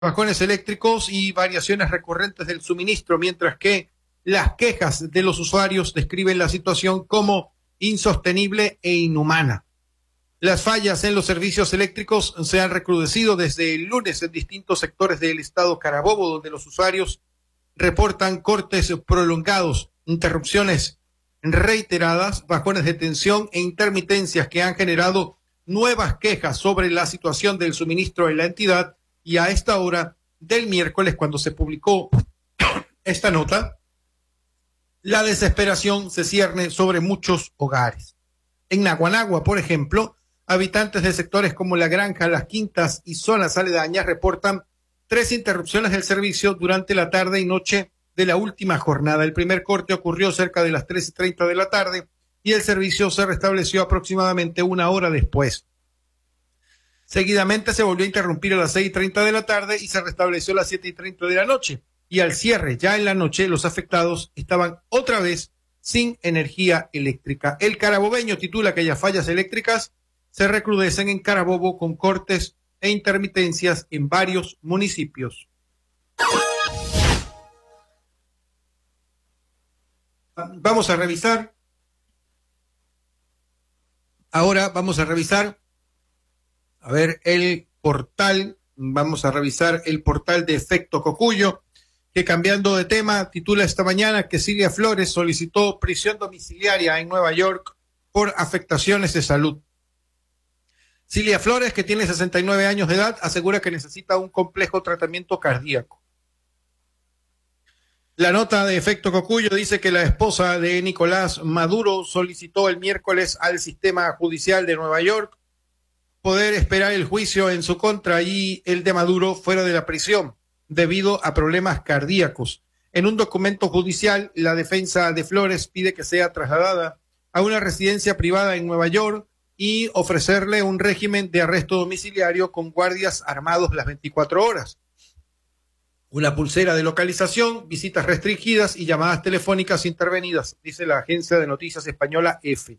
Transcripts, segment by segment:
bajones eléctricos y variaciones recurrentes del suministro, mientras que las quejas de los usuarios describen la situación como insostenible e inhumana. Las fallas en los servicios eléctricos se han recrudecido desde el lunes en distintos sectores del estado Carabobo, donde los usuarios reportan cortes prolongados, interrupciones reiteradas, bajones de tensión e intermitencias que han generado nuevas quejas sobre la situación del suministro en la entidad. Y a esta hora del miércoles, cuando se publicó esta nota, la desesperación se cierne sobre muchos hogares. En Naguanagua, por ejemplo, habitantes de sectores como La Granja, Las Quintas y zonas aledañas reportan 3 interrupciones del servicio durante la tarde y noche de la última jornada. El primer corte ocurrió cerca de las 3:30 de la tarde y el servicio se restableció aproximadamente una hora después. Seguidamente se volvió a interrumpir a las 6:30 de la tarde y se restableció a las 7:30 de la noche. Y al cierre, ya en la noche, los afectados estaban otra vez sin energía eléctrica. El carabobeño titula que las fallas eléctricas se recrudecen en Carabobo con cortes e intermitencias en varios municipios. Vamos a revisar. Ahora vamos a revisar, a ver, el portal. Vamos a revisar el portal de Efecto Cocuyo, que cambiando de tema, titula esta mañana que Cilia Flores solicitó prisión domiciliaria en Nueva York por afectaciones de salud. Cilia Flores, que tiene 69 años de edad, asegura que necesita un complejo tratamiento cardíaco. La nota de Efecto Cocuyo dice que la esposa de Nicolás Maduro solicitó el miércoles al sistema judicial de Nueva York poder esperar el juicio en su contra y el de Maduro fuera de la prisión debido a problemas cardíacos. En un documento judicial, la defensa de Flores pide que sea trasladada a una residencia privada en Nueva York y ofrecerle un régimen de arresto domiciliario con guardias armados las 24 horas. Una pulsera de localización, visitas restringidas y llamadas telefónicas intervenidas, dice la agencia de noticias española EFE.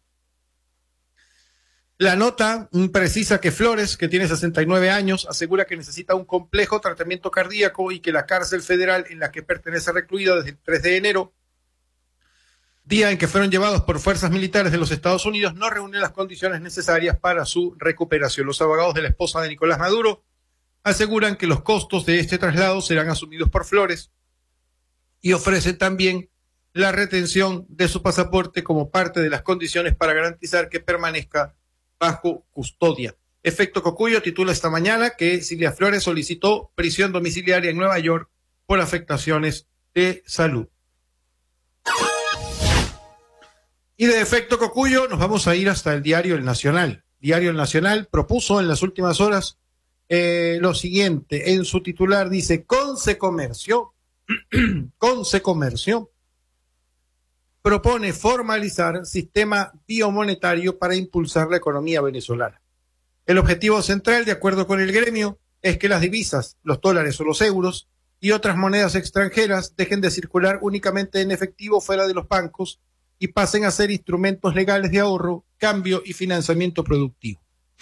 La nota precisa que Flores, que tiene 69 años, asegura que necesita un complejo tratamiento cardíaco y que la cárcel federal en la que pertenece recluida desde el 3 de enero, día en que fueron llevados por fuerzas militares de los Estados Unidos, no reúne las condiciones necesarias para su recuperación. Los abogados de la esposa de Nicolás Maduro aseguran que los costos de este traslado serán asumidos por Flores y ofrecen también la retención de su pasaporte como parte de las condiciones para garantizar que permanezca bajo custodia. Efecto Cocuyo titula esta mañana que Cilia Flores solicitó prisión domiciliaria en Nueva York por afectaciones de salud. Y de Efecto Cocuyo nos vamos a ir hasta el diario El Nacional. Diario El Nacional propuso en las últimas horas lo siguiente. En su titular dice: Concecomercio propone formalizar sistema biomonetario para impulsar la economía venezolana. El objetivo central, de acuerdo con el gremio, es que las divisas, los dólares o los euros y otras monedas extranjeras dejen de circular únicamente en efectivo fuera de los bancos y pasen a ser instrumentos legales de ahorro, cambio y financiamiento productivo.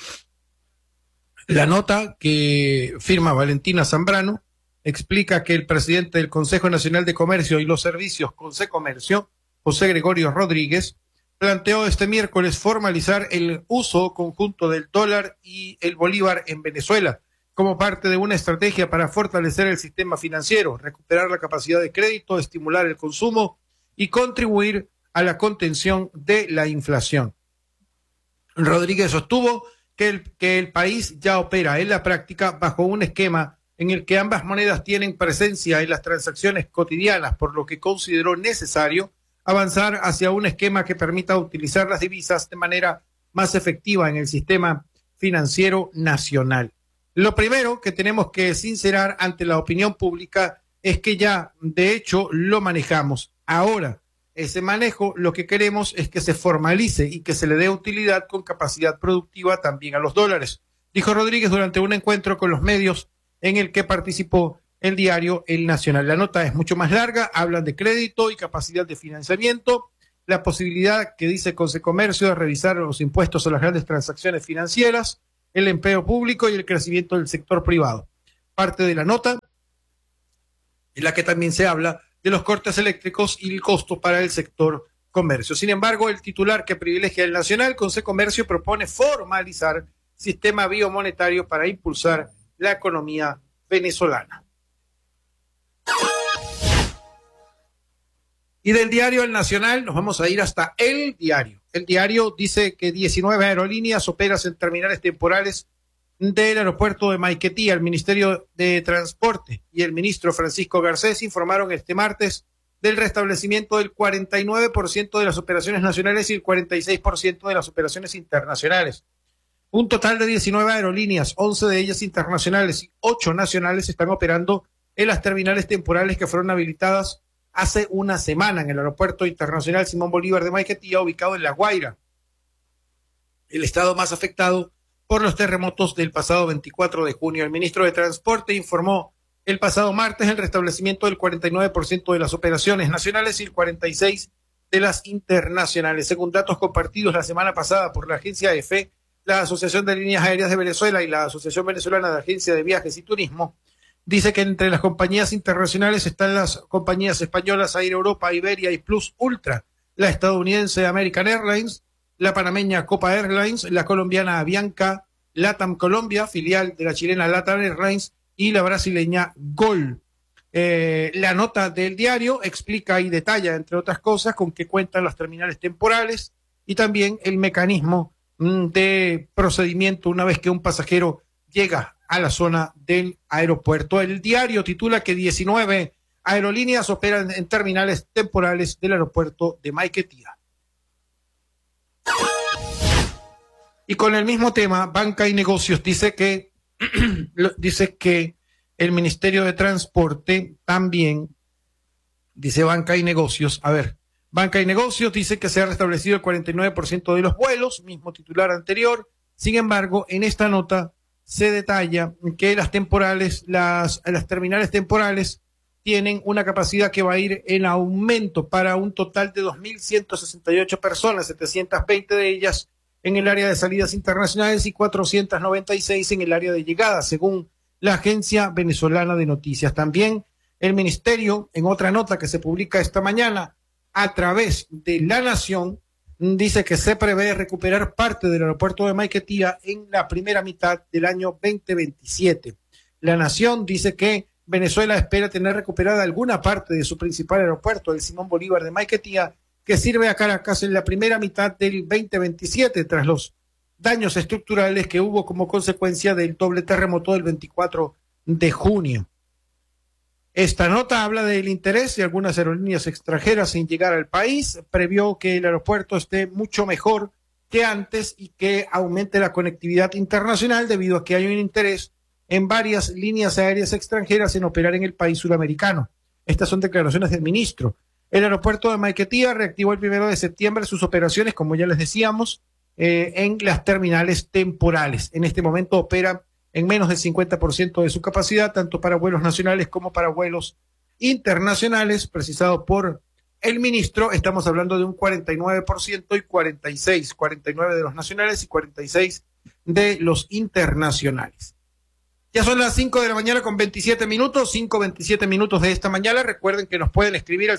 La nota que firma Valentina Zambrano explica que el presidente del Consejo Nacional de Comercio y los Servicios, Concecomercio, José Gregorio Rodríguez, planteó este miércoles formalizar el uso conjunto del dólar y el bolívar en Venezuela como parte de una estrategia para fortalecer el sistema financiero, recuperar la capacidad de crédito, estimular el consumo y contribuir a la contención de la inflación. Rodríguez sostuvo que el país ya opera en la práctica bajo un esquema en el que ambas monedas tienen presencia en las transacciones cotidianas, por lo que consideró necesario avanzar hacia un esquema que permita utilizar las divisas de manera más efectiva en el sistema financiero nacional. Lo primero que tenemos que sincerar ante la opinión pública es que ya, de hecho, lo manejamos. Ahora, ese manejo, lo que queremos es que se formalice y que se le dé utilidad con capacidad productiva también a los dólares, dijo Rodríguez durante un encuentro con los medios en el que participó el diario El Nacional. La nota es mucho más larga, hablan de crédito y capacidad de financiamiento, la posibilidad que dice Concecomercio de revisar los impuestos a las grandes transacciones financieras, el empleo público y el crecimiento del sector privado. parte de la nota, en la que también se habla de los cortes eléctricos y el costo para el sector comercio. Sin embargo, el titular que privilegia el Nacional, Concecomercio, propone formalizar sistema biomonetario para impulsar la economía venezolana. Y del diario El Nacional nos vamos a ir hasta El Diario. El Diario dice que 19 aerolíneas operan en terminales temporales del aeropuerto de Maiquetía. El Ministerio de Transporte y el ministro Francisco Garcés informaron este martes del restablecimiento del 49% de las operaciones nacionales y el 46% de las operaciones internacionales. Un total de 19 aerolíneas, 11 de ellas internacionales y 8 nacionales están operando en las terminales temporales que fueron habilitadas hace una semana en el Aeropuerto Internacional Simón Bolívar de Maiquetía, ubicado en La Guaira, el estado más afectado por los terremotos del pasado 24 de junio. El ministro de Transporte informó el pasado martes el restablecimiento del 49% de las operaciones nacionales y el 46% de las internacionales. Según datos compartidos la semana pasada por la agencia EFE, la Asociación de Líneas Aéreas de Venezuela y la Asociación Venezolana de Agencia de Viajes y Turismo, dice que entre las compañías internacionales están las compañías españolas Air Europa, Iberia y Plus Ultra, la estadounidense American Airlines, la panameña Copa Airlines, la colombiana Avianca, LATAM Colombia, filial de la chilena LATAM Airlines, y la brasileña GOL. La nota del diario explica y detalla, entre otras cosas, con qué cuentan las terminales temporales y también el mecanismo de procedimiento una vez que un pasajero llega a la zona del aeropuerto. El diario titula que 19 aerolíneas operan en terminales temporales del aeropuerto de Maiquetía. Y con el mismo tema, Banca y Negocios dice que el Ministerio de Transporte también, dice Banca y Negocios, Banca y Negocios dice que se ha restablecido el 49% de los vuelos, mismo titular anterior. Sin embargo, en esta nota se detalla que las terminales temporales tienen una capacidad que va a ir en aumento para un total de 2.168 personas, 720 de ellas en el área de salidas internacionales y 496 en el área de llegada, según la Agencia Venezolana de Noticias. También el Ministerio, en otra nota que se publica esta mañana a través de La Nación, dice que se prevé recuperar parte del aeropuerto de Maiquetía en la primera mitad del año 2027. La Nación dice que Venezuela espera tener recuperada alguna parte de su principal aeropuerto, el Simón Bolívar de Maiquetía, que sirve a Caracas en la primera mitad del 2027, tras los daños estructurales que hubo como consecuencia del doble terremoto del 24 de junio. Esta nota habla del interés de algunas aerolíneas extranjeras en llegar al país, previó que el aeropuerto esté mucho mejor que antes y que aumente la conectividad internacional debido a que hay un interés en varias líneas aéreas extranjeras en operar en el país sudamericano. Estas son declaraciones del ministro. El aeropuerto de Maiquetía reactivó el 1 de septiembre sus operaciones, como ya les decíamos, en las terminales temporales. En este momento opera en menos del 50% de su capacidad, tanto para vuelos nacionales como para vuelos internacionales, precisado por el ministro. Estamos hablando de un 49% y 49 de los nacionales y 46 de los internacionales. Ya son las 5 de la mañana con 27 minutos, 5:27 minutos de esta mañana. Recuerden que nos pueden escribir al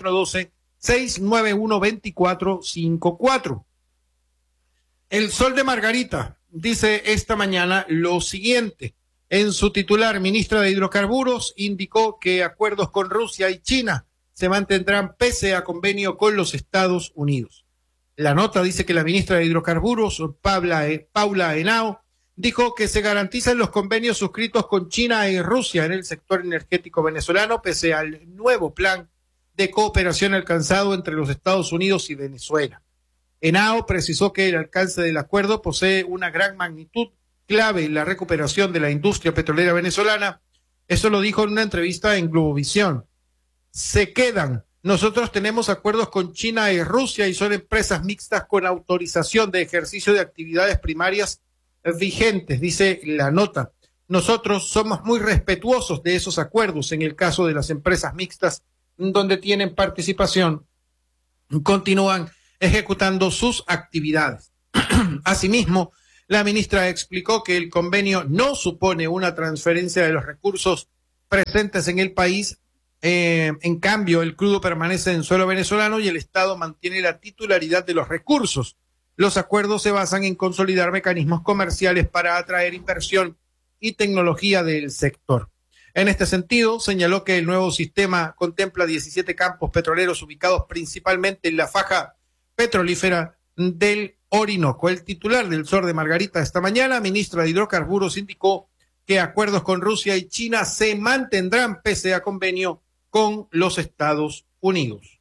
0412-691-2454. El Sol de Margarita dice esta mañana lo siguiente. En su titular, ministra de Hidrocarburos indicó que acuerdos con Rusia y China se mantendrán pese a convenio con los Estados Unidos. La nota dice que la ministra de Hidrocarburos, Paula Henao, dijo que se garantizan los convenios suscritos con China y Rusia en el sector energético venezolano pese al nuevo plan de cooperación alcanzado entre los Estados Unidos y Venezuela. Henao precisó que el alcance del acuerdo posee una gran magnitud clave en la recuperación de la industria petrolera venezolana. Eso lo dijo en una entrevista en Globovisión. Nosotros tenemos acuerdos con China y Rusia y son empresas mixtas con autorización de ejercicio de actividades primarias vigentes, dice la nota. Nosotros somos muy respetuosos de esos acuerdos en el caso de las empresas mixtas donde tienen participación, continúan ejecutando sus actividades. Asimismo, La ministra explicó que el convenio no supone una transferencia de los recursos presentes en el país. En cambio, el crudo permanece en suelo venezolano y el Estado mantiene la titularidad de los recursos. Los acuerdos se basan en consolidar mecanismos comerciales para atraer inversión y tecnología del sector. En este sentido, señaló que el nuevo sistema contempla 17 campos petroleros ubicados principalmente en la faja petrolífera del Orinoco. El titular del Sol de Margarita esta mañana, ministra de Hidrocarburos, indicó que acuerdos con Rusia y China se mantendrán pese a convenio con los Estados Unidos.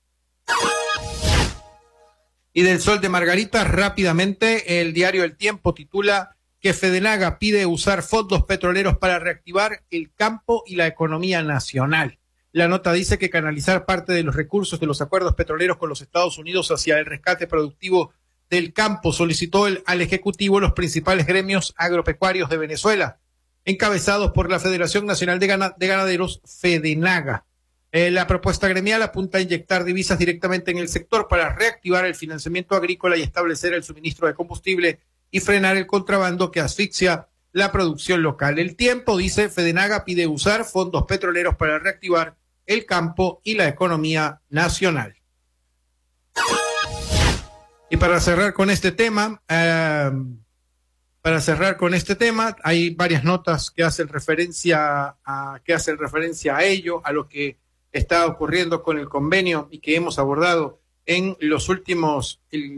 Y del Sol de Margarita, rápidamente, el diario El Tiempo titula que Fedenaga pide usar fondos petroleros para reactivar el campo y la economía nacional. La nota dice que canalizar parte de los recursos de los acuerdos petroleros con los Estados Unidos hacia el rescate productivo del campo solicitó al Ejecutivo los principales gremios agropecuarios de Venezuela, encabezados por la Federación Nacional de Ganaderos, Fedenaga. La propuesta gremial apunta a inyectar divisas directamente en el sector para reactivar el financiamiento agrícola y establecer el suministro de combustible y frenar el contrabando que asfixia la producción local. El Tiempo dice, Fedenaga pide usar fondos petroleros para reactivar el campo y la economía nacional. Y para cerrar con este tema, hay varias notas que hacen referencia a ello, a lo que está ocurriendo con el convenio y que hemos abordado en los últimos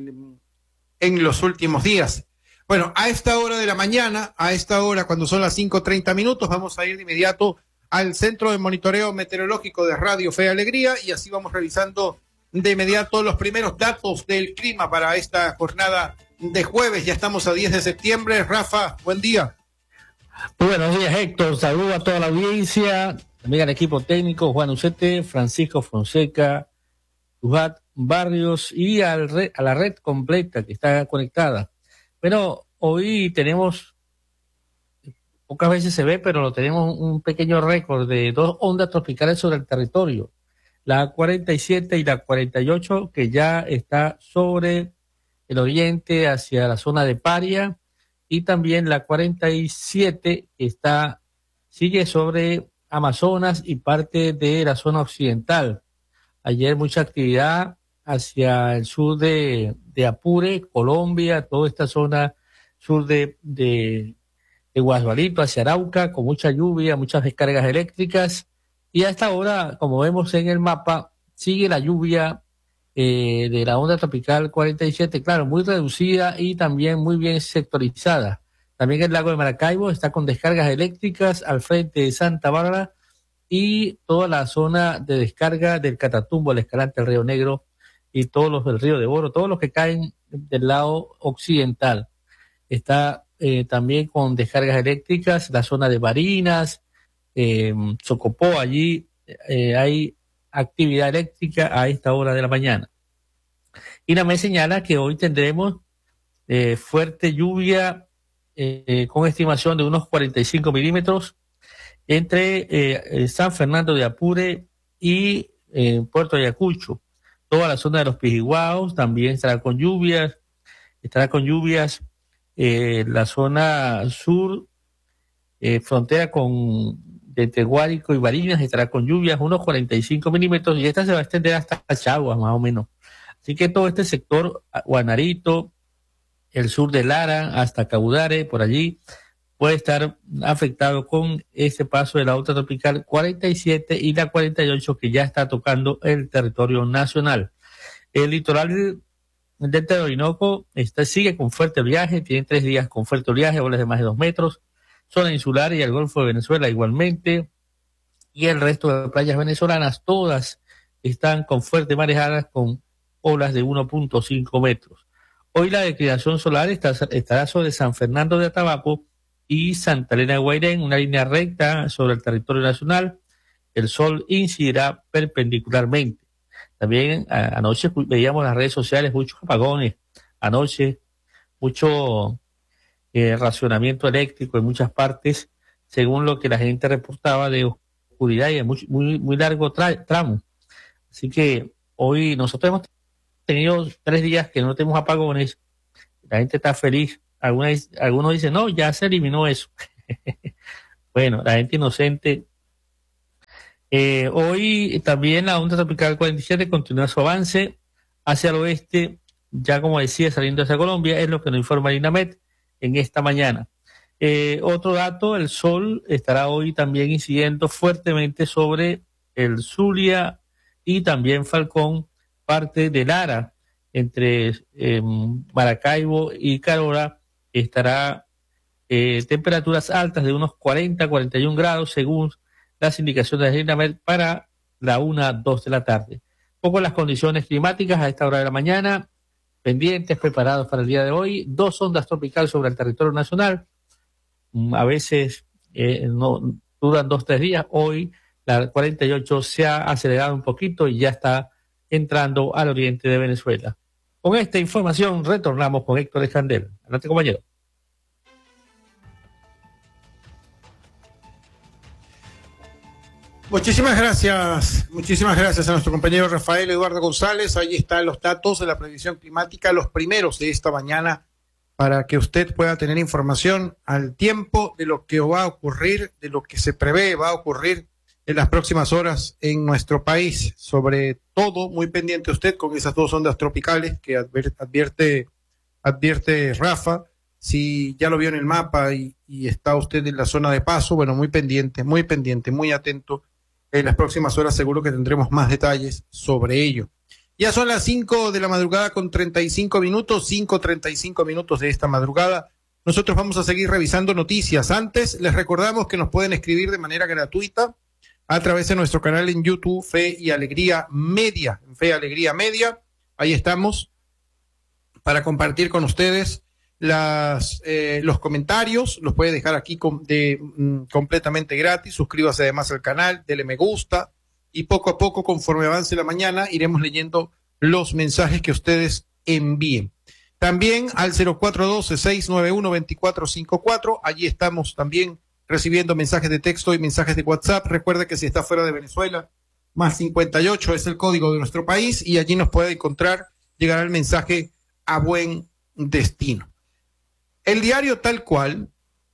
días. Bueno, a esta hora de la mañana, cuando son las 5:30, vamos a ir de inmediato al Centro de Monitoreo Meteorológico de Radio Fe y Alegría y así vamos revisando de inmediato los primeros datos del clima para esta jornada de jueves. Ya estamos a 10 de septiembre. Rafa, buen día. Muy buenos días, Héctor. Saludo a toda la audiencia, también al equipo técnico, Juan Ucete, Francisco Fonseca, Lujat Barrios y a la red completa que está conectada. Bueno, hoy tenemos, pocas veces se ve, pero tenemos un pequeño récord de 2 ondas tropicales sobre el territorio. La 47 y la 48, que ya está sobre el oriente hacia la zona de Paria, y también la 47 sigue sobre Amazonas y parte de la zona occidental. Ayer mucha actividad hacia el sur de Apure, Colombia, toda esta zona sur de Guasbalito, hacia Arauca, con mucha lluvia, muchas descargas eléctricas. Y a esta hora, como vemos en el mapa, sigue la lluvia de la onda tropical 47, claro, muy reducida y también muy bien sectorizada. También el lago de Maracaibo está con descargas eléctricas al frente de Santa Bárbara y toda la zona de descarga del Catatumbo, el Escalante, el Río Negro y todos los del Río de Oro, todos los que caen del lado occidental. Está también con descargas eléctricas la zona de Barinas, Socopó, allí hay actividad eléctrica a esta hora de la mañana. Y me señala que hoy tendremos fuerte lluvia con estimación de unos 45 milímetros entre San Fernando de Apure y Puerto Ayacucho. Toda la zona de los Pijiguaos también estará con lluvias la zona sur, frontera de Teguárico y Barinas estará con lluvias, unos 45 milímetros, y esta se va a extender hasta Chaguas, más o menos. Así que todo este sector, Guanarito, el sur de Lara, hasta Caudare, por allí, puede estar afectado con este paso de la onda tropical 47 y la 48, que ya está tocando el territorio nacional. El litoral del Orinoco sigue con fuerte oleaje, tiene 3 días con fuerte oleaje, olas de más de 2 metros. Zona insular y el Golfo de Venezuela igualmente, y el resto de playas venezolanas, todas están con fuertes marejadas con olas de 1.5 metros. Hoy la declinación solar estará sobre San Fernando de Atabapo y Santa Elena de Guairén, una línea recta sobre el territorio nacional. El sol incidirá perpendicularmente. También anoche veíamos en las redes sociales muchos apagones, anoche mucho racionamiento eléctrico en muchas partes, según lo que la gente reportaba de oscuridad y de muy largo tramo. Así que hoy nosotros hemos tenido 3 días que no tenemos apagones, la gente está feliz Algunos dicen, no, ya se eliminó eso. Bueno, la gente inocente. Hoy también la onda tropical 47 continúa su avance hacia el oeste, ya como decía, saliendo hacia Colombia, es lo que nos informa el INAMET en esta mañana. Otro dato, el sol estará hoy también incidiendo fuertemente sobre el Zulia y también Falcón, parte de Lara, entre Maracaibo y Carora, estará temperaturas altas de unos 40-41 grados según las indicaciones de INAMET para la 1-2 de la tarde. Poco las condiciones climáticas a esta hora de la mañana, pendientes, preparados para el día de hoy, 2 ondas tropicales sobre el territorio nacional, a veces no duran 2-3 días, hoy la 48 se ha acelerado un poquito y ya está entrando al oriente de Venezuela. Con esta información retornamos con Héctor Escandel. Adelante, compañero. Muchísimas gracias a nuestro compañero Rafael Eduardo González. Ahí están los datos de la previsión climática, los primeros de esta mañana, para que usted pueda tener información al tiempo de lo que va a ocurrir, de lo que se prevé va a ocurrir en las próximas horas en nuestro país. Sobre todo, muy pendiente usted con esas 2 ondas tropicales que advierte Rafa. Si ya lo vio en el mapa y está usted en la zona de paso, bueno, muy pendiente, muy atento. En las próximas horas seguro que tendremos más detalles sobre ello. Ya son las 5 de la madrugada con 35 minutos, 5:35 minutos de esta madrugada. Nosotros vamos a seguir revisando noticias. Antes, les recordamos que nos pueden escribir de manera gratuita a través de nuestro canal en YouTube, Fe y Alegría Media. Fe y Alegría Media, ahí estamos para compartir con ustedes los comentarios. Los puede dejar aquí completamente gratis. Suscríbase además al canal, dele me gusta y poco a poco, conforme avance la mañana, iremos leyendo los mensajes que ustedes envíen. También al 0412-691-2454, allí estamos también recibiendo mensajes de texto y mensajes de WhatsApp. Recuerde que si está fuera de Venezuela, más 58 es el código de nuestro país y allí nos puede encontrar, llegará el mensaje a buen destino. El diario Tal Cual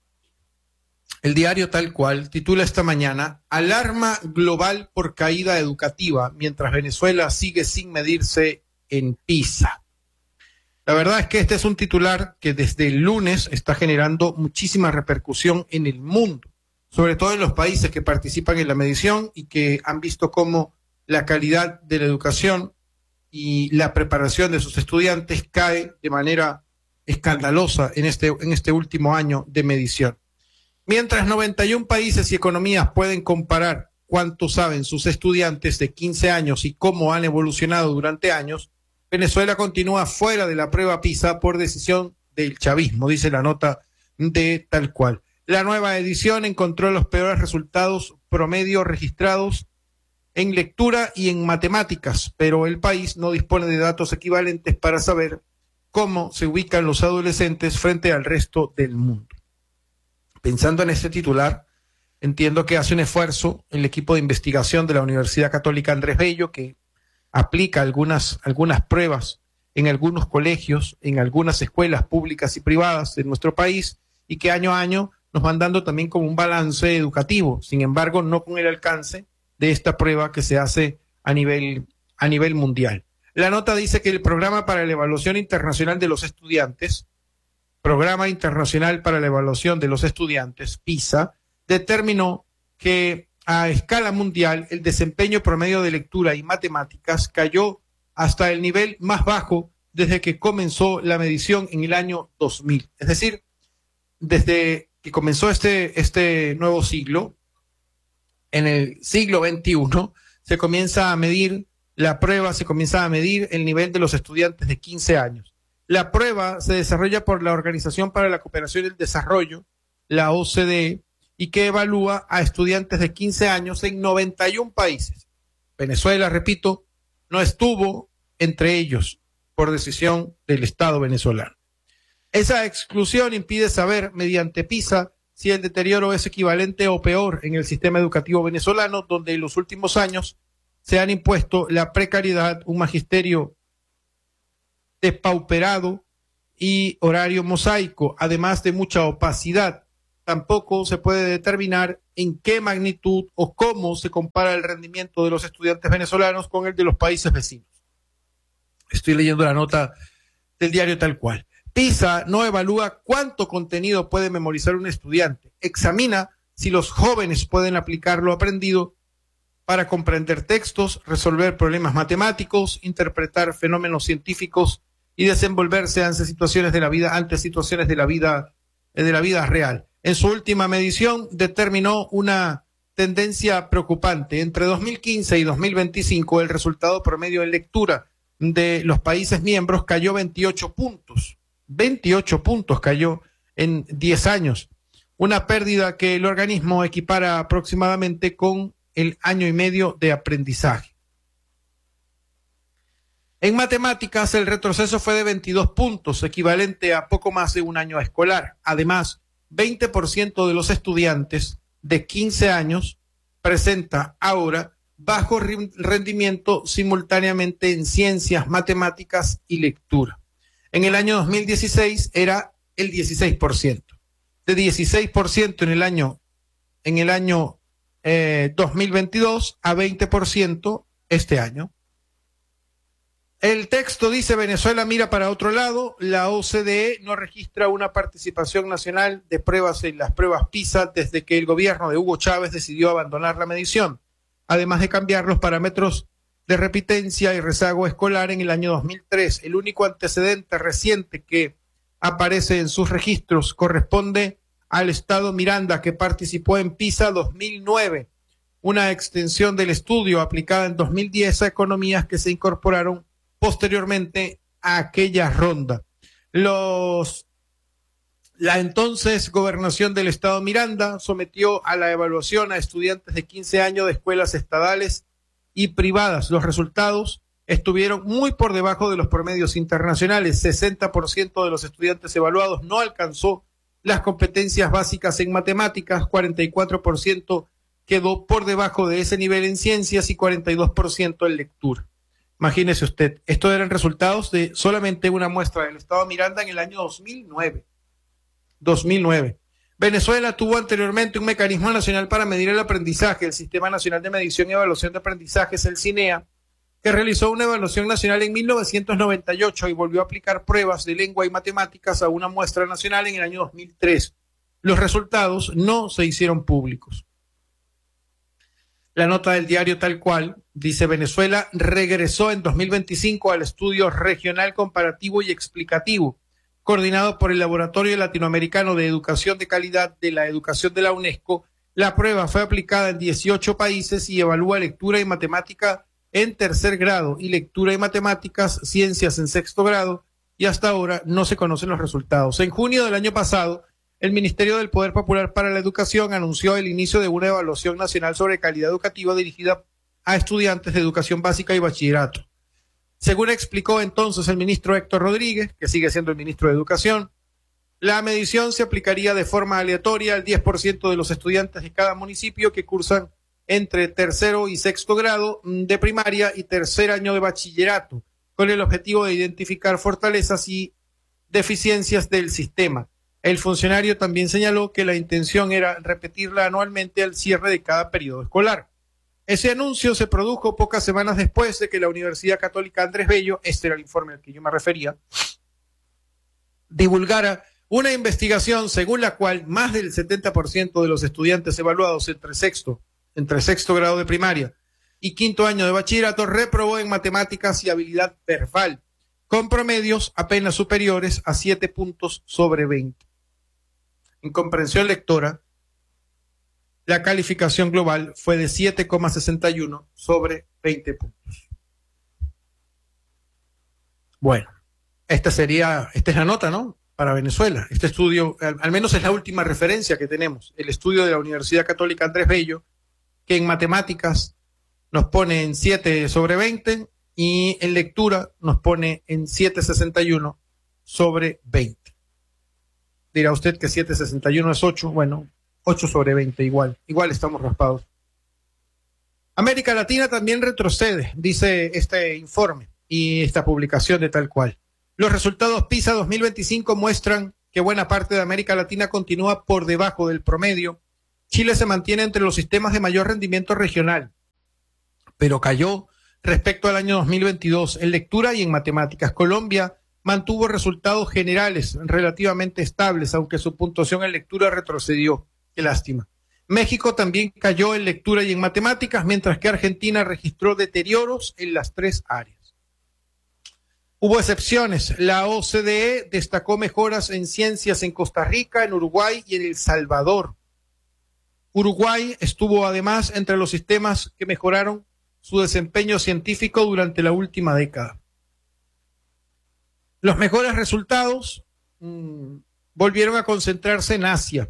titula esta mañana: Alarma global por caída educativa mientras Venezuela sigue sin medirse en PISA. La verdad es que este es un titular que desde el lunes está generando muchísima repercusión en el mundo, sobre todo en los países que participan en la medición y que han visto cómo la calidad de la educación y la preparación de sus estudiantes cae de manera escandalosa en este último año de medición. Mientras 91 países y economías pueden comparar cuánto saben sus estudiantes de 15 años y cómo han evolucionado durante años, Venezuela continúa fuera de la prueba PISA por decisión del chavismo, dice la nota de Tal Cual. La nueva edición encontró los peores resultados promedio registrados en lectura y en matemáticas, pero el país no dispone de datos equivalentes para saber cómo se ubican los adolescentes frente al resto del mundo. Pensando en este titular, entiendo que hace un esfuerzo el equipo de investigación de la Universidad Católica Andrés Bello, que aplica algunas pruebas en algunos colegios, en algunas escuelas públicas y privadas de nuestro país, y que año a año nos van dando también como un balance educativo, sin embargo no con el alcance de esta prueba que se hace a nivel mundial. La nota dice que el Programa para la Evaluación Internacional de los Estudiantes, Programa Internacional para la Evaluación de los Estudiantes, PISA, determinó que a escala mundial el desempeño promedio de lectura y matemáticas cayó hasta el nivel más bajo desde que comenzó la medición en el año 2000. Es decir, desde que comenzó este nuevo siglo, en el siglo XXI, se comienza a medir el nivel de los estudiantes de 15 años. La prueba se desarrolla por la Organización para la Cooperación y el Desarrollo, la OCDE, y que evalúa a estudiantes de 15 años en 91 países. Venezuela, repito, no estuvo entre ellos por decisión del Estado venezolano. Esa exclusión impide saber, mediante PISA, si el deterioro es equivalente o peor en el sistema educativo venezolano, donde en los últimos años se han impuesto la precariedad, un magisterio despauperado y horario mosaico, además de mucha opacidad. Tampoco se puede determinar en qué magnitud o cómo se compara el rendimiento de los estudiantes venezolanos con el de los países vecinos. Estoy leyendo la nota del diario Tal Cual. PISA no evalúa cuánto contenido puede memorizar un estudiante. Examina si los jóvenes pueden aplicar lo aprendido para comprender textos, resolver problemas matemáticos, interpretar fenómenos científicos y desenvolverse ante situaciones de la vida real. En su última medición determinó una tendencia preocupante. Entre 2015 y 2025 el resultado promedio en lectura de los países miembros cayó 28 puntos. 28 puntos cayó en 10 años. Una pérdida que el organismo equipara aproximadamente con el año y medio de aprendizaje. En matemáticas, el retroceso fue de 22 puntos, equivalente a poco más de un año escolar. Además, 20% de los estudiantes de 15 años presenta ahora bajo rendimiento simultáneamente en ciencias, matemáticas y lectura. En el año 2016 era el 16%. De 16% en el año 2022 a 20% este año. El texto dice: Venezuela mira para otro lado. La OCDE no registra una participación nacional de pruebas en las pruebas PISA desde que el gobierno de Hugo Chávez decidió abandonar la medición, además de cambiar los parámetros de repitencia y rezago escolar en el año 2003. El único antecedente reciente que aparece en sus registros corresponde al estado Miranda, que participó en PISA 2009, una extensión del estudio aplicada en 2010 a economías que se incorporaron posteriormente a aquella ronda. La entonces gobernación del estado Miranda sometió a la evaluación a estudiantes de 15 años de escuelas estatales y privadas. Los resultados estuvieron muy por debajo de los promedios internacionales. 60% de los estudiantes evaluados no alcanzó las competencias básicas en matemáticas, 44% quedó por debajo de ese nivel en ciencias y 42% en lectura. Imagínese usted, estos eran resultados de solamente una muestra del estado Miranda en el año 2009. Venezuela tuvo anteriormente un mecanismo nacional para medir el aprendizaje, el Sistema Nacional de Medición y Evaluación de Aprendizajes, el CINEA, que realizó una evaluación nacional en 1998 y volvió a aplicar pruebas de lengua y matemáticas a una muestra nacional en el año 2003. Los resultados no se hicieron públicos. La nota del diario Tal Cual dice: Venezuela regresó en 2025 al estudio regional comparativo y explicativo, coordinado por el Laboratorio Latinoamericano de Educación de Calidad de la Educación de la UNESCO. La prueba fue aplicada en 18 países y evalúa lectura y matemática en tercer grado y lectura y matemáticas, ciencias en sexto grado, y hasta ahora no se conocen los resultados. En junio del año pasado, el Ministerio del Poder Popular para la Educación anunció el inicio de una evaluación nacional sobre calidad educativa dirigida a estudiantes de educación básica y bachillerato. Según explicó entonces el ministro Héctor Rodríguez, que sigue siendo el ministro de Educación, la medición se aplicaría de forma aleatoria al 10% de los estudiantes de cada municipio que cursan entre tercero y sexto grado de primaria y tercer año de bachillerato, con el objetivo de identificar fortalezas y deficiencias del sistema. El funcionario también señaló que la intención era repetirla anualmente al cierre de cada periodo escolar. Ese anuncio se produjo pocas semanas después de que la Universidad Católica Andrés Bello, este era el informe al que yo me refería, divulgara una investigación según la cual más del 70% de los estudiantes evaluados entre sexto grado de primaria y quinto año de bachillerato reprobó en matemáticas y habilidad verbal, con promedios apenas superiores a 7 puntos sobre 20. En comprensión lectora, la calificación global fue de 7,61 sobre 20 puntos. Bueno, esta es la nota, ¿no? Para Venezuela. Este estudio, al menos es la última referencia que tenemos, el estudio de la Universidad Católica Andrés Bello, que en matemáticas nos pone en 7 sobre 20 y en lectura nos pone en 7,61 sobre 20. Dirá usted que 7,61 es 8, bueno, 8 sobre 20 igual estamos raspados. América Latina también retrocede, dice este informe y esta publicación de Tal Cual. Los resultados PISA 2025 muestran que buena parte de América Latina continúa por debajo del promedio. Chile se mantiene entre los sistemas de mayor rendimiento regional, pero cayó respecto al año 2022 en lectura y en matemáticas. Colombia mantuvo resultados generales relativamente estables, aunque su puntuación en lectura retrocedió. Qué lástima. México también cayó en lectura y en matemáticas, mientras que Argentina registró deterioros en las tres áreas. Hubo excepciones. La OCDE destacó mejoras en ciencias en Costa Rica, en Uruguay y en El Salvador. Uruguay estuvo además entre los sistemas que mejoraron su desempeño científico durante la última década. Los mejores resultados volvieron a concentrarse en Asia,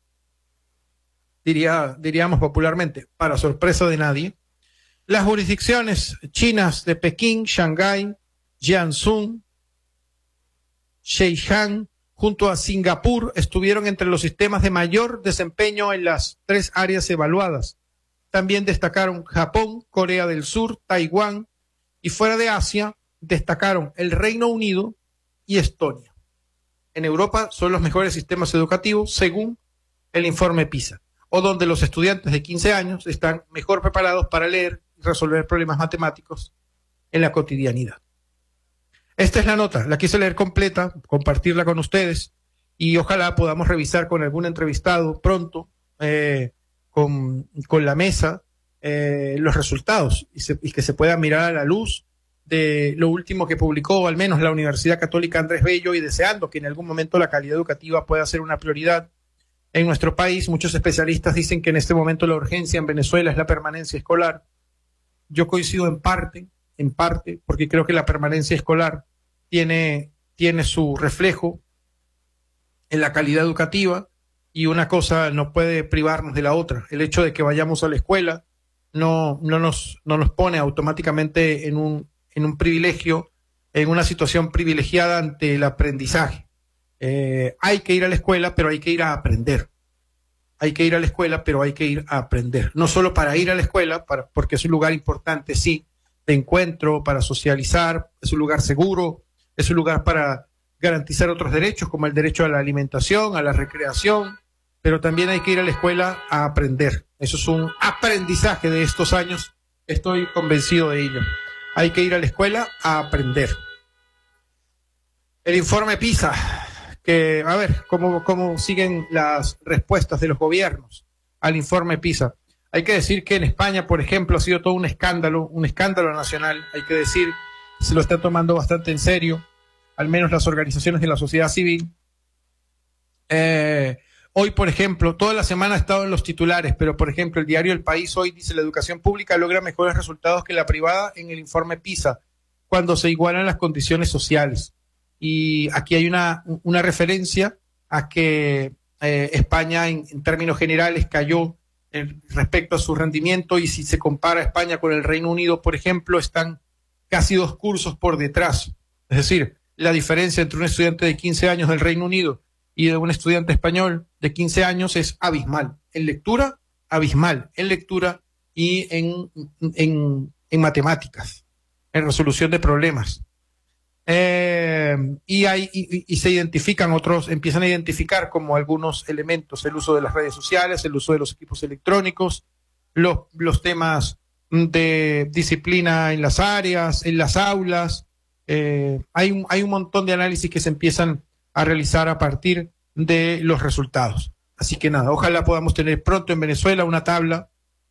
diríamos popularmente, para sorpresa de nadie. Las jurisdicciones chinas de Pekín, Shanghái, Jiangsu, Zhejiang, junto a Singapur, estuvieron entre los sistemas de mayor desempeño en las tres áreas evaluadas. También destacaron Japón, Corea del Sur, Taiwán, y fuera de Asia destacaron el Reino Unido y Estonia. En Europa son los mejores sistemas educativos según el informe PISA, o donde los estudiantes de 15 años están mejor preparados para leer y resolver problemas matemáticos en la cotidianidad. Esta es la nota, la quise leer completa, compartirla con ustedes y ojalá podamos revisar con algún entrevistado pronto, con la mesa, los resultados y que se pueda mirar a la luz de lo último que publicó al menos la Universidad Católica Andrés Bello, y deseando que en algún momento la calidad educativa pueda ser una prioridad en nuestro país. Muchos especialistas dicen que en este momento la urgencia en Venezuela es la permanencia escolar. Yo coincido en parte, porque creo que la permanencia escolar tiene su reflejo en la calidad educativa, y una cosa no puede privarnos de la otra. El hecho de que vayamos a la escuela no nos pone automáticamente en un privilegio, en una situación privilegiada ante el aprendizaje. Hay que ir a la escuela, pero hay que ir a aprender. Hay que ir a la escuela, pero hay que ir a aprender. No solo para ir a la escuela, porque es un lugar importante, sí, de encuentro, para socializar, es un lugar seguro, es un lugar para garantizar otros derechos, como el derecho a la alimentación, a la recreación, pero también hay que ir a la escuela a aprender. Eso es un aprendizaje de estos años, estoy convencido de ello. Hay que ir a la escuela a aprender. El informe PISA, que a ver cómo siguen las respuestas de los gobiernos al informe PISA. Hay que decir que en España, por ejemplo, ha sido todo un escándalo nacional. Hay que decir, se lo están tomando bastante en serio, al menos las organizaciones de la sociedad civil. Hoy, por ejemplo, toda la semana ha estado en los titulares, pero por ejemplo el diario El País hoy dice: la educación pública logra mejores resultados que la privada en el informe PISA cuando se igualan las condiciones sociales. Y aquí hay una referencia a que España en términos generales cayó respecto a su rendimiento, y si se compara España con el Reino Unido, por ejemplo, están casi 2 cursos por detrás. Es decir, la diferencia entre un estudiante de 15 años del Reino Unido y de un estudiante español de 15 años es abismal. En lectura, abismal. En lectura y en matemáticas, en resolución de problemas. Y se identifican otros, empiezan a identificar como algunos elementos: el uso de las redes sociales, el uso de los equipos electrónicos, los temas de disciplina en las áreas, en las aulas. Hay un montón de análisis que se empiezan a realizar a partir de los resultados. Así que nada, ojalá podamos tener pronto en Venezuela una tabla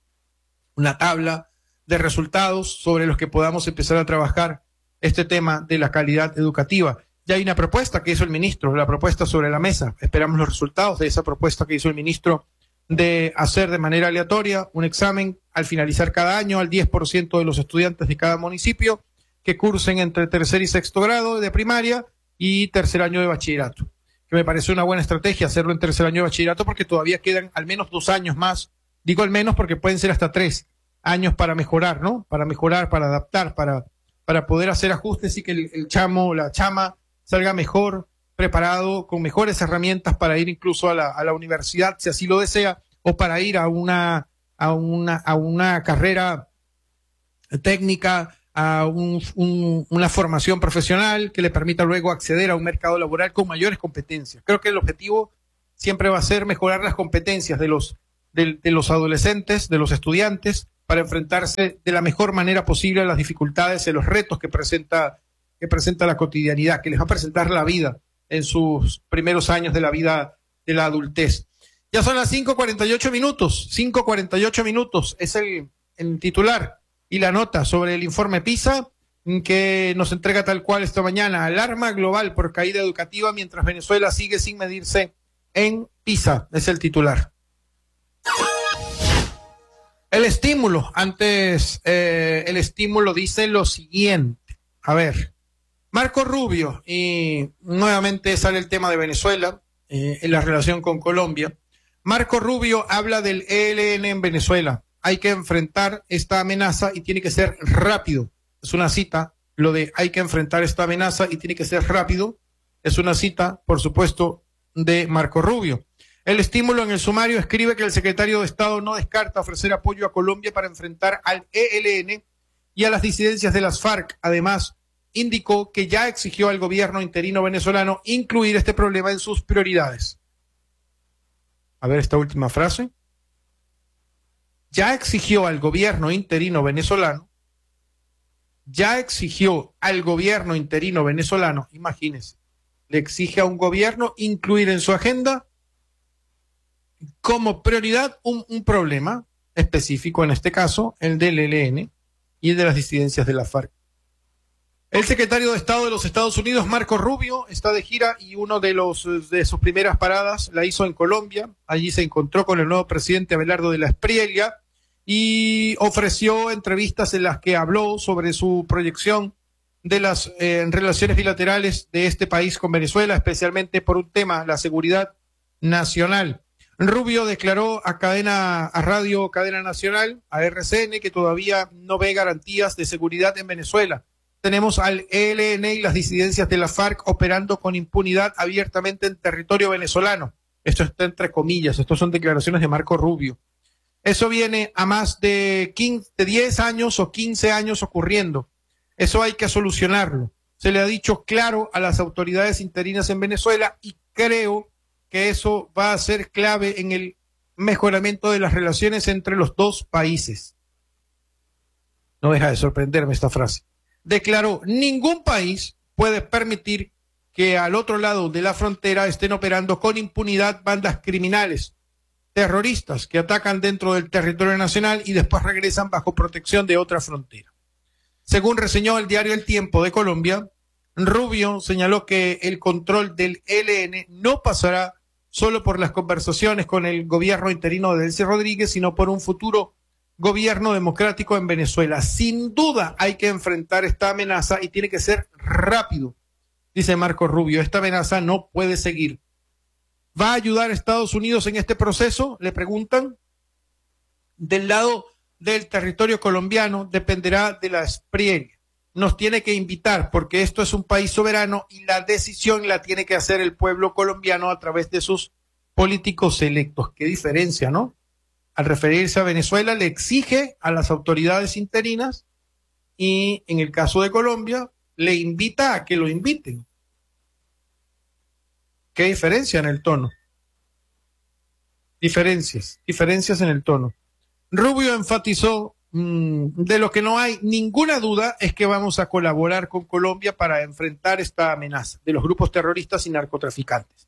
de resultados sobre los que podamos empezar a trabajar este tema de la calidad educativa. Ya hay una propuesta que hizo el ministro, la propuesta sobre la mesa. Esperamos los resultados de esa propuesta que hizo el ministro de hacer de manera aleatoria un examen al finalizar cada año al 10% de los estudiantes de cada municipio que cursen entre tercer y sexto grado de primaria y tercer año de bachillerato. Que me parece una buena estrategia hacerlo en tercer año de bachillerato, porque todavía quedan al menos 2 años más. Digo al menos porque pueden ser hasta 3 años para mejorar, ¿no? Para mejorar, para adaptar, para poder hacer ajustes y que el chamo, la chama salga mejor preparado, con mejores herramientas para ir incluso a la universidad, si así lo desea, o para ir a una carrera técnica, a una formación profesional que le permita luego acceder a un mercado laboral con mayores competencias. Creo que el objetivo siempre va a ser mejorar las competencias de los adolescentes, de los estudiantes, para enfrentarse de la mejor manera posible a las dificultades, a los retos que presenta la cotidianidad, que les va a presentar la vida en sus primeros años de la vida de la adultez. Ya son las 5:48 minutos, 5:48 minutos es el titular y la nota sobre el informe PISA que nos entrega tal cual esta mañana. Alarma global por caída educativa mientras Venezuela sigue sin medirse en PISA, es el titular. El estímulo, el estímulo dice lo siguiente. A ver, Marco Rubio, y nuevamente sale el tema de Venezuela en la relación con Colombia. Marco Rubio habla del ELN en Venezuela. Hay que enfrentar esta amenaza y tiene que ser rápido. Es una cita, lo de hay que enfrentar esta amenaza y tiene que ser rápido. Es una cita, por supuesto, de Marco Rubio. El estímulo en el sumario escribe que el secretario de Estado no descarta ofrecer apoyo a Colombia para enfrentar al ELN y a las disidencias de las FARC. Además, indicó que ya exigió al gobierno interino venezolano incluir este problema en sus prioridades. A ver esta última frase. Ya exigió al gobierno interino venezolano, imagínense, le exige a un gobierno incluir en su agenda como prioridad un problema específico, en este caso, el del ELN y el de las disidencias de la FARC. El secretario de Estado de los Estados Unidos, Marco Rubio, está de gira y uno de sus primeras paradas la hizo en Colombia. Allí se encontró con el nuevo presidente Abelardo de la Espriella y ofreció entrevistas en las que habló sobre su proyección de las relaciones bilaterales de este país con Venezuela, especialmente por un tema, la seguridad nacional. Rubio declaró a Radio Cadena Nacional, a RCN, que todavía no ve garantías de seguridad en Venezuela. Tenemos al ELN y las disidencias de la FARC operando con impunidad abiertamente en territorio venezolano. Esto está entre comillas, estas son declaraciones de Marco Rubio. Eso viene a más de 10 años o 15 años ocurriendo. Eso hay que solucionarlo. Se le ha dicho claro a las autoridades interinas en Venezuela y creo que eso va a ser clave en el mejoramiento de las relaciones entre los dos países. No deja de sorprenderme esta frase. Declaró, ningún país puede permitir que al otro lado de la frontera estén operando con impunidad bandas criminales, terroristas que atacan dentro del territorio nacional y después regresan bajo protección de otra frontera. Según reseñó el diario El Tiempo de Colombia, Rubio señaló que el control del ELN no pasará solo por las conversaciones con el gobierno interino de Delcy Rodríguez, sino por un futuro gobierno democrático en Venezuela. Sin duda hay que enfrentar esta amenaza y tiene que ser rápido, dice Marco Rubio. Esta amenaza no puede seguir. ¿Va a ayudar a Estados Unidos en este proceso? Le preguntan. Del lado del territorio colombiano dependerá de la Espriella. Nos tiene que invitar porque esto es un país soberano y la decisión la tiene que hacer el pueblo colombiano a través de sus políticos electos. Qué diferencia, ¿no? Al referirse a Venezuela le exige a las autoridades interinas y en el caso de Colombia le invita a que lo inviten. ¿Qué diferencia en el tono? Diferencias en el tono. Rubio enfatizó de lo que no hay ninguna duda es que vamos a colaborar con Colombia para enfrentar esta amenaza de los grupos terroristas y narcotraficantes.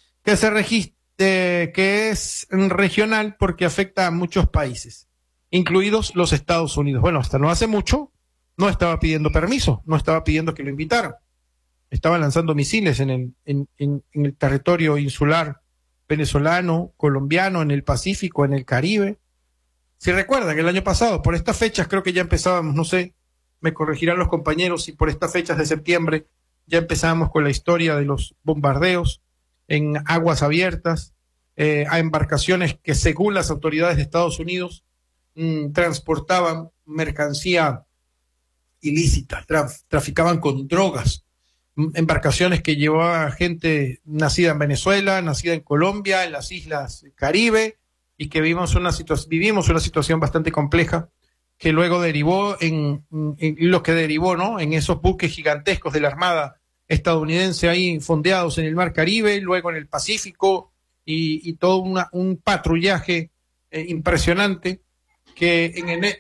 Que es regional porque afecta a muchos países, incluidos los Estados Unidos. Bueno, hasta no hace mucho no estaba pidiendo permiso, no estaba pidiendo que lo invitaran. Estaba lanzando misiles en el territorio insular venezolano, colombiano, en el Pacífico, en el Caribe. Si recuerdan, el año pasado, por estas fechas creo que ya empezábamos, no sé, me corregirán los compañeros, si por estas fechas de septiembre ya empezábamos con la historia de los bombardeos en aguas abiertas, a embarcaciones que según las autoridades de Estados Unidos transportaban mercancía ilícita, traficaban con drogas, embarcaciones que llevaban gente nacida en Venezuela, nacida en Colombia, en las islas Caribe, y que vivimos una situación bastante compleja que luego derivó en lo que derivó, ¿no? En esos buques gigantescos de la Armada estadounidense ahí fondeados en el Mar Caribe, luego en el Pacífico y todo un patrullaje impresionante que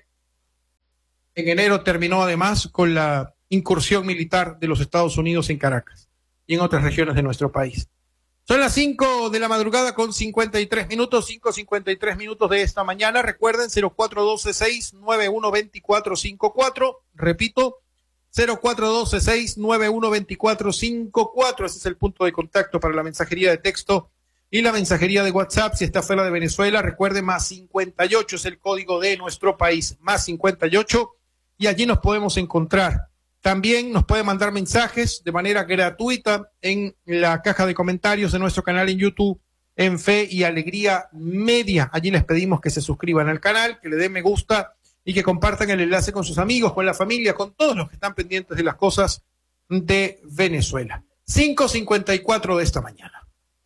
en enero terminó además con la incursión militar de los Estados Unidos en Caracas y en otras regiones de nuestro país. Son las 5 de la madrugada con 53 minutos, 5:53 de esta mañana. Recuerden, 0412-691-2454. Repito, 0412-691-2454. Ese es el punto de contacto para la mensajería de texto y la mensajería de WhatsApp. Si está fuera de Venezuela, recuerde, más 58 es el código de nuestro país, más 58, y allí nos podemos encontrar. También nos puede mandar mensajes de manera gratuita en la caja de comentarios de nuestro canal en YouTube, en Fe y Alegría Media. Allí les pedimos que se suscriban al canal, que le den me gusta y que compartan el enlace con sus amigos, con la familia, con todos los que están pendientes de las cosas de Venezuela. 5:54 de esta mañana.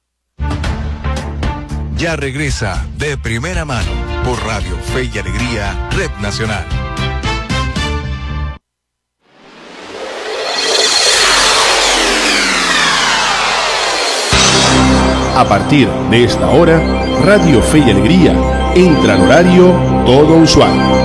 Ya regresa De Primera Mano por Radio Fe y Alegría, Red Nacional. A partir de esta hora, Radio Fe y Alegría entra en horario todo usuario.